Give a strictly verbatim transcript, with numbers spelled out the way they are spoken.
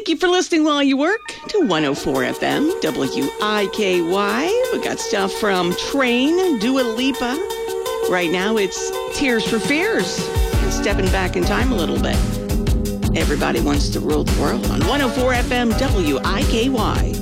you for listening while you work to one oh four F M, W I K Y. We got stuff from Train, Dua Lipa. Right now it's Tears for Fears. And stepping back in time a little bit. Everybody wants to rule the world on one oh four F M, W I K Y.